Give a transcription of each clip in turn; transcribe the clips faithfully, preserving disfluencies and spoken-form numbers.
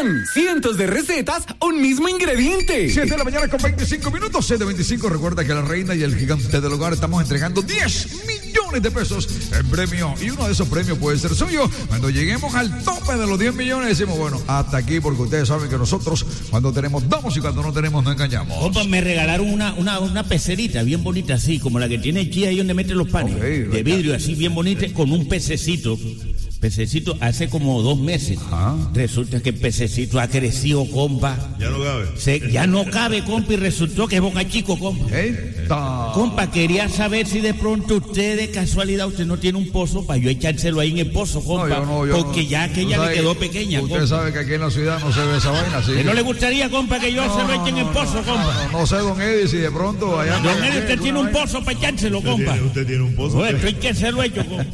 ¡Bam! Cientos de recetas, un mismo ingrediente. siete de la mañana con veinticinco minutos, siete veinticinco. Recuerda que la reina y el gigante del hogar estamos entregando diez millones de pesos en premio. Y uno de esos premios puede ser suyo. Cuando lleguemos al tope de los diez millones, decimos, bueno, hasta aquí, porque ustedes saben que nosotros cuando tenemos damos y cuando no tenemos no engañamos. Compa, me regalaron una, una, una pecerita bien bonita así, como la que tiene Kia ahí donde mete los panes. Okay, de vidrio así bien bonita, con un pececito. Pececito hace como dos meses. Ajá. Resulta que el pececito ha crecido, compa. Ya no cabe. Se, ya no cabe, compa, y resultó que es boca chico, compa. Eita. Compa, quería saber si de pronto usted, de casualidad, usted no tiene un pozo para yo echárselo ahí en el pozo, compa. No, yo no, yo porque no. ya aquella le quedó pequeña, usted compa. sabe que aquí en la ciudad no se ve esa vaina así. ¿No le gustaría, compa, que yo no, se lo eche en el pozo, no, compa? No, no sé, don Eddie, si de pronto allá... Don Eddie, usted tiene un pozo para echárselo, compa. Tiene, usted tiene un pozo. Oye, esto hay que hacerlo hecho, compa.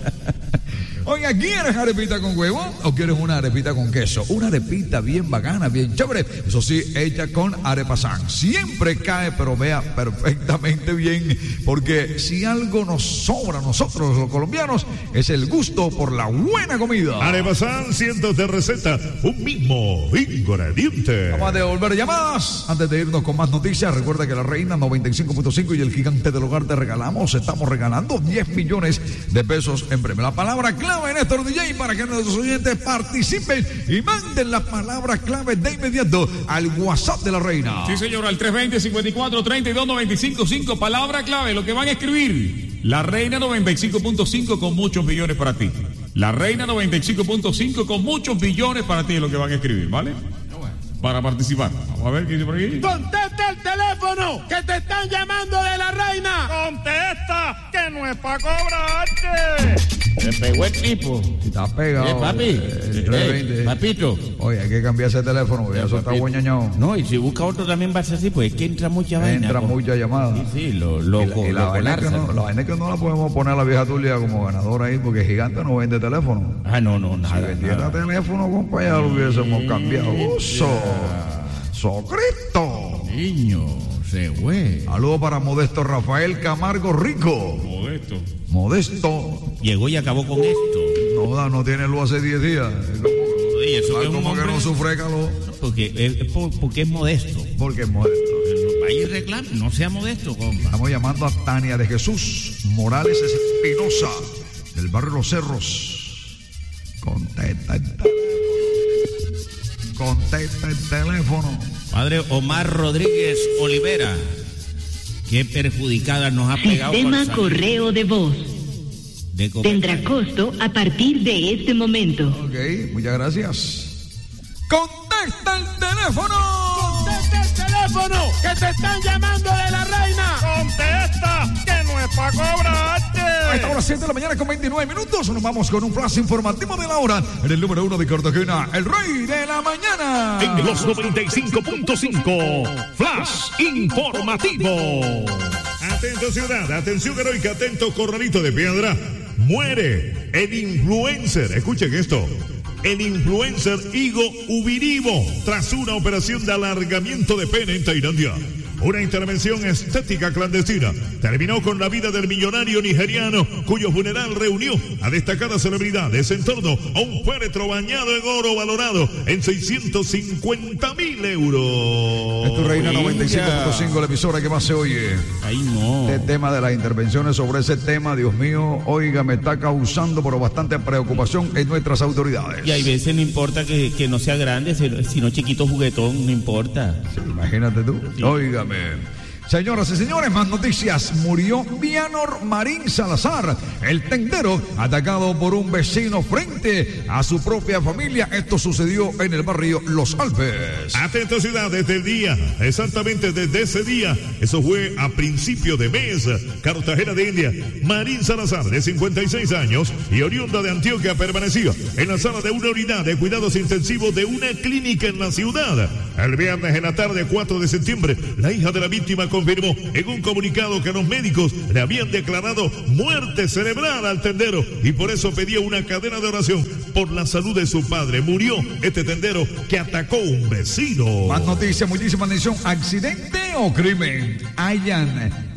Oiga, ¿quieres arepita con huevo o quieres una arepita con queso? Una arepita bien bacana, bien chévere. Eso sí, hecha con Arepasan. Siempre cae, pero vea perfectamente bien. Porque si algo nos sobra a nosotros los colombianos, es el gusto por la buena comida. Arepasan, cientos de recetas, un mismo ingrediente. Vamos a devolver llamadas. Antes de irnos con más noticias, recuerda que la reina noventa y cinco punto cinco y el gigante del hogar te regalamos, estamos regalando diez millones de pesos en premio. La palabra clave en Néstor D J para que nuestros oyentes participen y manden las palabras clave de inmediato al WhatsApp de la reina. Sí, señor, al tres veinte, cincuenta y cuatro, treinta y dos, noventa y cinco, cinco. Palabra clave, lo que van a escribir. La reina noventa y cinco punto cinco con muchos millones para ti. La reina noventa y cinco punto cinco con muchos billones para ti es lo que van a escribir, ¿vale? Para participar. Vamos a ver qué dice por aquí. ¡Contesta el teléfono! ¡Que te están llamando de la reina! ¡Contesta! ¡Que no es para cobrarte! Se pegó el tipo. Está pegado. ¿Eh, papi? El tres veinte. Eh, papito. Oye, hay que cambiar ese teléfono, porque eso está guañaño. No, y si busca otro también va a ser así, pues es que entra mucha vaina. Entra mucha llamada. Sí, sí, lo, lo, y la, y la, lo vaina es que no, la vaina es que no la podemos poner a la vieja Tulia como ganadora ahí, porque Gigante no vende teléfono. Ah, no, no, nada. Si vendiera nada. teléfono, compa, ya lo hubiésemos cambiado. ¡Uso! ¡Socristo! Niño, se fue. Saludos para Modesto Rafael Camargo Rico. Modesto. Modesto. Llegó y acabó con esto. No, no tiene luz hace diez días. Oye, eso ¿Sabes es cómo hombre... que no sufre calor? No, porque, es por, porque es modesto. Porque es modesto. Vaya y reclame, no sea modesto, compa. Estamos llamando a Tania de Jesús Morales Espinosa, del barrio Los Cerros. Contesta el teléfono. Contesta el teléfono. Padre Omar Rodríguez Olivera, qué perjudicada nos ha pegado. Sistema correo de voz. De Tendrá costo a partir de este momento. Ok, muchas gracias. ¡Contesta el teléfono! ¡Contesta el teléfono! ¡Que te están llamando de la reina! ¡Contesta! ¡Que no es para cobrarte! A esta hora siete de la mañana con veintinueve minutos. Nos vamos con un flash informativo de la hora. En el número uno de Cartagena, el rey de la mañana. En los noventa y cinco punto cinco, flash informativo. Atento ciudad, atención heroica, atento Corralito de Piedra. Muere el influencer. Escuchen esto. El influencer Igo Ubiribo tras una operación de alargamiento de pene en Tailandia. Una intervención estética clandestina terminó con la vida del millonario nigeriano, cuyo funeral reunió a destacadas celebridades en torno a un féretro bañado en oro valorado en seiscientos cincuenta mil euros. Es tu reina noventa y cinco punto cinco, la emisora que más se oye. Ay, no. Este tema de las intervenciones sobre ese tema, Dios mío, oiga, me está causando pero bastante preocupación en nuestras autoridades. Y hay veces no importa que, que no sea grande, sino chiquito juguetón, no importa. Sí, imagínate tú. Sí. Óigame. Señoras y señores, más noticias. Murió Vianor Marín Salazar, el tendero, atacado por un vecino frente a su propia familia. Esto sucedió en el barrio Los Alpes. Atento ciudad, desde el día, exactamente desde ese día, eso fue a principio de mes, Cartagena de India, Marín Salazar, de cincuenta y seis años y oriunda de Antioquia, permaneció en la sala de una unidad de cuidados intensivos de una clínica en la ciudad. El viernes en la tarde, cuatro de septiembre, la hija de la víctima confirmó en un comunicado que los médicos le habían declarado muerte cerebral al tendero y por eso pedía una cadena de oración por la salud de su padre. Murió este tendero que atacó a un vecino. Más noticias, muchísima atención. ¿Accidente o crimen? Hayan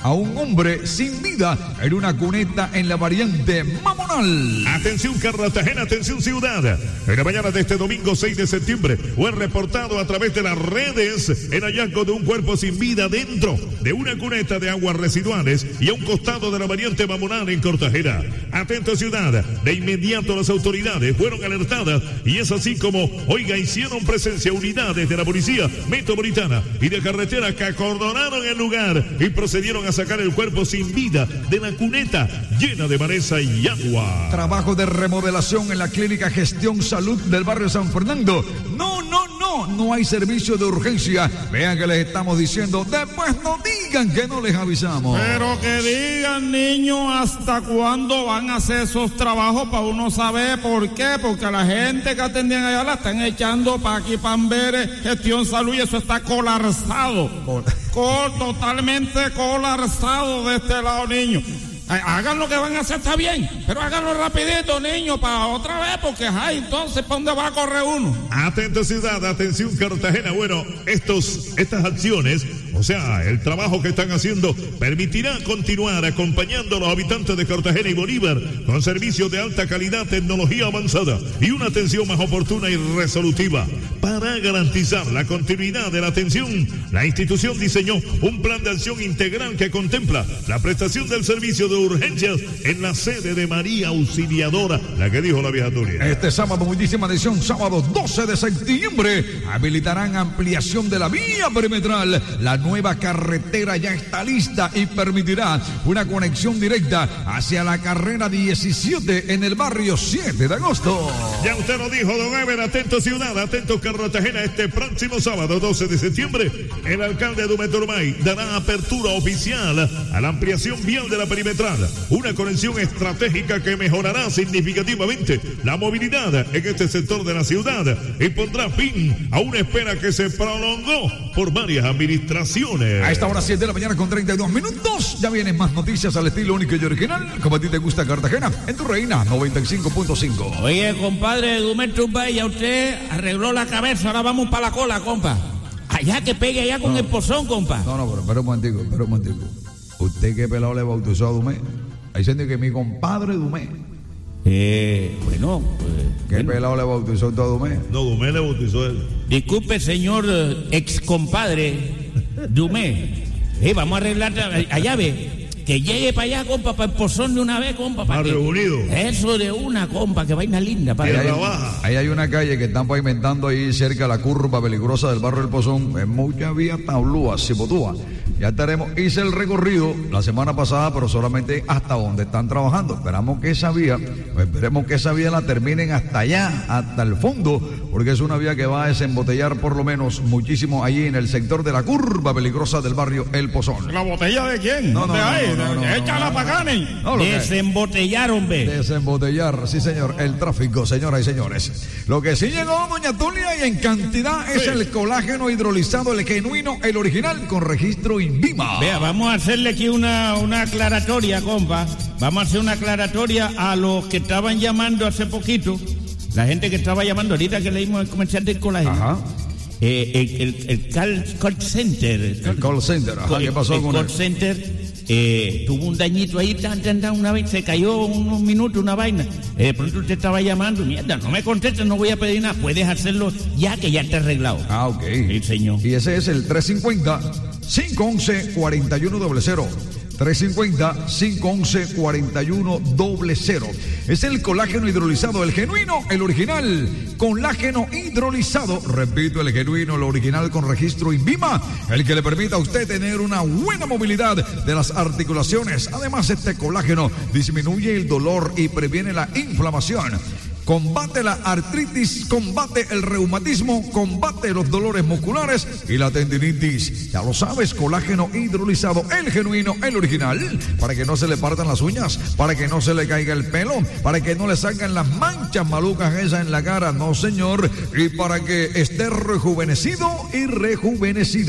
a un hombre sin vida en una cuneta en la variante Mamonal. Atención Cartagena, atención ciudad. En la mañana de este domingo seis de septiembre fue reportado a través de las redes el hallazgo de un cuerpo sin vida dentro de una cuneta de aguas residuales y a un costado de la variante Mamonal en Cartagena. Atento ciudad, de inmediato las autoridades fueron alertadas y es así como, oiga, hicieron presencia unidades de la policía metropolitana y de carretera que acordonaron el lugar y procedieron a sacar el cuerpo sin vida de la cuneta llena de maleza y agua. Trabajo de remodelación en la clínica Gestión Salud del barrio San Fernando. No, no, no, no hay servicio de urgencia. Vean que les estamos diciendo, después no digan que no les avisamos. Pero que digan, niños, hasta cuándo van a hacer esos trabajos para uno saber por qué. Porque a la gente que atendían allá la están echando para aquí, para Amberes, Gestión Salud, y eso está colapsado. Col, totalmente colapsado de este lado, niños. Hagan lo que van a hacer, está bien, pero háganlo rapidito, niños, para otra vez, porque ay, entonces, ¿para dónde va a correr uno? Atento ciudad, atención Cartagena. Bueno, estos, estas acciones, o sea, el trabajo que están haciendo, permitirá continuar acompañando a los habitantes de Cartagena y Bolívar con servicios de alta calidad, tecnología avanzada y una atención más oportuna y resolutiva. Para garantizar la continuidad de la atención, la institución diseñó un plan de acción integral que contempla la prestación del servicio de urgencias en la sede de María Auxiliadora, la que dijo la vieja Turia. Este sábado, muchísima atención, sábado doce de septiembre, habilitarán ampliación de la vía perimetral. La nueva carretera ya está lista y permitirá una conexión directa hacia la carrera diecisiete en el barrio siete de agosto. Ya usted lo dijo, don Ever, atento ciudad, atento Cartagena, este próximo sábado doce de septiembre, el alcalde Dumé Tormay dará apertura oficial a la ampliación vial de la perimetral, una conexión estratégica que mejorará significativamente la movilidad en este sector de la ciudad y pondrá fin a una espera que se prolongó por varias administraciones. A esta hora siete de la mañana con treinta y dos minutos, ya vienen más noticias al estilo único y original, como a ti te gusta Cartagena, en tu Reina noventa y cinco punto cinco. Oye, compadre Dumé Tormay, ya usted arregló la cabeza, ahora vamos para la cola, compa. Allá que pegue allá con no, el pozón, compa. No, no, pero espera un momentico, espera un momentico. ¿Usted qué pelado le bautizó a Dumé? Ahí dicen que mi compadre Dumé. Eh, bueno, pues... ¿Qué bueno. pelado le bautizó a Dumé? No, Dumé le bautizó él. Disculpe, señor ex compadre Dumé. Eh, vamos a arreglar allá, ve. Que llegue para allá, compa, para el pozón de una vez, compa. Para reunido. Eso de una, compa, que vaina linda. Para ahí, hay, ahí hay una calle que están pavimentando ahí cerca de la curva peligrosa del barrio del Pozón. En mucha vía tablúa, Cipotúa. Ya estaremos, hice el recorrido la semana pasada, pero solamente hasta donde están trabajando. Esperamos que esa vía, pues esperemos que esa vía la terminen hasta allá, hasta el fondo, porque es una vía que va a desembotellar por lo menos muchísimo allí en el sector de la curva peligrosa del barrio El Pozón. ¿La botella de quién? No, no, no, hay? no, no, no, Échala no, para acá, no, Desembotellar, hombre. Desembotellar, sí señor, el tráfico, señoras y señores. Lo que sí llegó, doña Tulia, y en cantidad es sí. el colágeno hidrolizado, el genuino, el original, con registro INVIMA. Vea, vamos a hacerle aquí una, una aclaratoria, compa. Vamos a hacer una aclaratoria a los que estaban llamando hace poquito. La gente que estaba llamando ahorita que leímos el comercial del colágeno. Ajá. Eh, el, el, el call, call center. El call center, ajá, ¿qué pasó el, con el él? call center eh, tuvo un dañito ahí, tan, tan, tan, una vez se cayó unos minutos, una vaina. Eh, de pronto usted estaba llamando, mierda, no me contestes, no voy a pedir nada. Puedes hacerlo ya que ya está arreglado. Ah, ok. Sí, señor. Y ese es el tres cincuenta, cinco once, cuarenta y uno cero cero. tres cincuenta, cinco once, cuarenta y uno cero cero. Es el colágeno hidrolizado, el genuino, el original. Colágeno hidrolizado, repito, el genuino, el original con registro INVIMA, el que le permita a usted tener una buena movilidad de las articulaciones. Además, este colágeno disminuye el dolor y previene la inflamación. Combate la artritis, combate el reumatismo, combate los dolores musculares y la tendinitis. Ya lo sabes, colágeno hidrolizado, el genuino, el original, para que no se le partan las uñas, para que no se le caiga el pelo, para que no le salgan las manchas malucas esas en la cara, no señor, y para que esté rejuvenecido y rejuvenecida.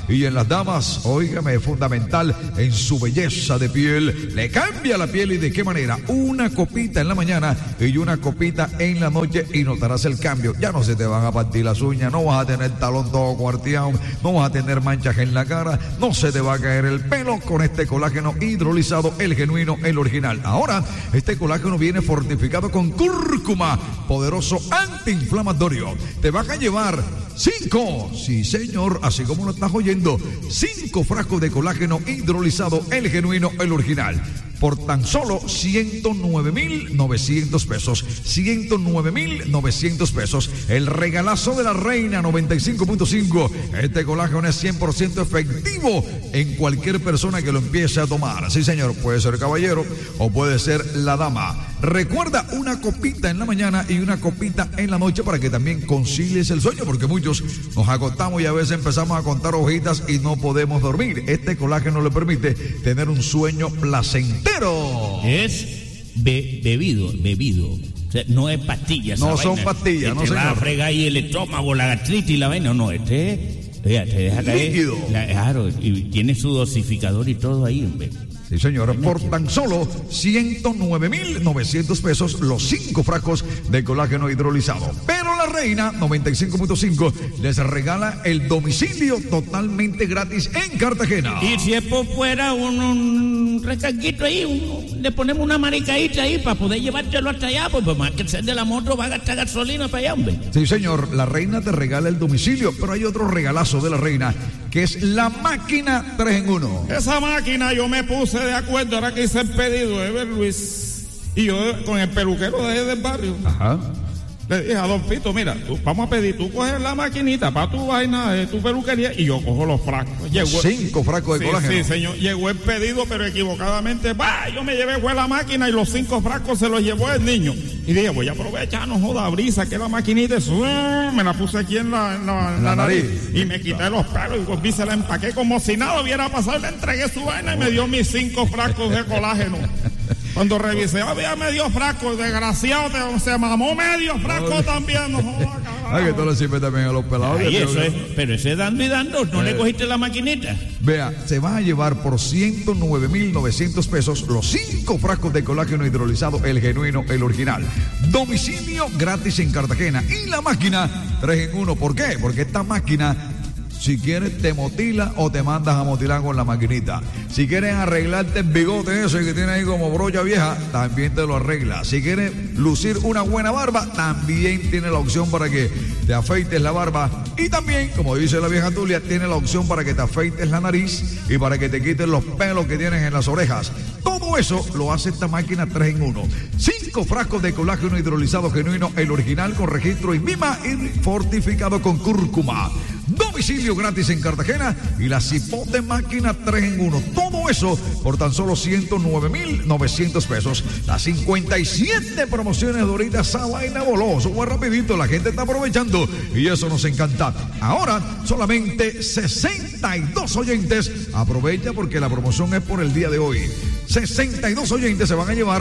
Y en las damas, óigame, es fundamental en su belleza de piel. Le cambia la piel y de qué manera. Una copita en la mañana y una copita en la noche y notarás el cambio. Ya no se te van a partir las uñas, no vas a tener talón todo cuarteado, no vas a tener manchas en la cara, no se te va a caer el pelo con este colágeno hidrolizado, el genuino, el original. Ahora, este colágeno viene fortificado con cúrcuma, poderoso antiinflamatorio. Te vas a llevar cinco, sí señor, así como lo estás oyendo, cinco frascos de colágeno hidrolizado, el genuino, el original, por tan solo ciento nueve mil novecientos pesos. ciento nueve mil novecientos pesos. El regalazo de la Reina noventa y cinco punto cinco. Este colágeno es cien por ciento efectivo en cualquier persona que lo empiece a tomar. Sí, señor, puede ser caballero o puede ser la dama. Recuerda, una copita en la mañana y una copita en la noche para que también concilies el sueño, porque muchos nos acostamos y a veces empezamos a contar hojitas y no podemos dormir. Este colágeno le permite tener un sueño placentero. Es be bebido, bebido. O sea, no es pastillas. No son pastillas, no, señor. Te va a fregar ahí el estómago, la gastritis y la vaina. No, este es, te deja caer. Líquido. La, claro, y tiene su dosificador y todo ahí, hombre. Sí, señor, por tan solo ciento nueve mil novecientos pesos los cinco frascos de colágeno hidrolizado. Pero la Reina noventa y cinco punto cinco les regala el domicilio totalmente gratis en Cartagena. Y si es por fuera un, un recarguito ahí, un, le ponemos una maricadita ahí para poder llevártelo hasta allá, pues, pues más que ser de la moto va a gastar gasolina para allá, hombre. Sí, señor, la Reina te regala el domicilio, pero hay otro regalazo de la Reina, que es la máquina tres en uno. Esa máquina yo me puse de acuerdo ahora que hice el pedido, Ever Luis, y yo con el peluquero de ahí del barrio. Ajá. Le dije a Don Pito, mira, tú, vamos a pedir, tú coges la maquinita para tu vaina de tu peluquería y yo cojo los frascos. Llegó, cinco frascos de sí, colágeno. Sí, señor, llegó el pedido, pero equivocadamente, bah, yo me llevé fue la máquina y los cinco frascos se los llevó el niño. Y dije, voy a aprovechar, no joda, brisa, que la maquinita, eso, me la puse aquí en la, en la, en la, la nariz, nariz y me quité los pelos y volví, se la empaqué como si nada hubiera pasado, le entregué su vaina y me dio mis cinco frascos de colágeno. Cuando revisé, había medio frasco, desgraciado, te, se mamó medio frasco también, no jodas, ah, que tú le sirves también a los pelados. Ay, eso es, pero ese dando y dando, ¿no eh, le cogiste la maquinita? Vea, se va a llevar por ciento nueve mil novecientos pesos los cinco frascos de colágeno hidrolizado, el genuino, el original. Domicilio gratis en Cartagena y la máquina tres en uno. ¿Por qué? Porque esta máquina, si quieres te motila o te mandas a motilar con la maquinita. Si quieres arreglarte el bigote ese que tiene ahí como brocha vieja, también te lo arregla. Si quieres lucir una buena barba, también tiene la opción para que te afeites la barba. Y también, como dice la vieja Tulia, tiene la opción para que te afeites la nariz y para que te quites los pelos que tienes en las orejas. Todo eso lo hace esta máquina tres en uno. Cinco frascos de colágeno hidrolizado genuino, el original con registro INVIMA y fortificado con cúrcuma. Domicilio gratis en Cartagena y la cipote máquina tres en uno. Todo eso por tan solo ciento nueve mil novecientos pesos. Las cincuenta y siete promociones de ahorita, esa vaina voló. Eso fue rapidito, la gente está aprovechando y eso nos encanta. Ahora solamente sesenta y dos oyentes. Aprovecha porque la promoción es por el día de hoy. sesenta y dos oyentes se van a llevar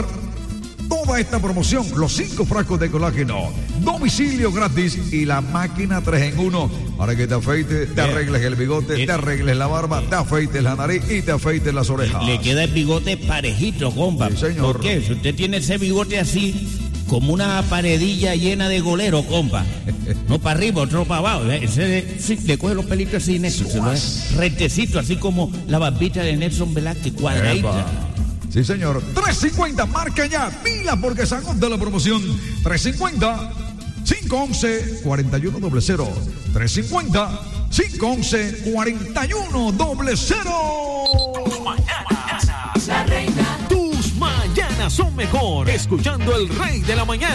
toda esta promoción, los cinco frascos de colágeno, domicilio gratis y la máquina tres en uno para que te afeites, te arregles el bigote, te arregles la barba, te afeites la nariz y te afeites las orejas. Le queda el bigote parejito, compa. Sí, señor. ¿Por qué? Si usted tiene ese bigote así, como una paredilla llena de golero, compa. No para arriba, otro para abajo. Ese, sí, le coge los pelitos así, Nelson. Se lo es retecito, así como la barbita de Nelson Velázquez, cuadradita. Sí, señor. tres cincuenta, marca ya, pila porque se agota la promoción. tres cincuenta, cinco once, cuarenta y uno cero cero. tres cincuenta, cinco once, cuarenta y uno cero cero. Tus mañanas. La Reina. Tus mañanas son mejor. Escuchando el Rey de la Mañana.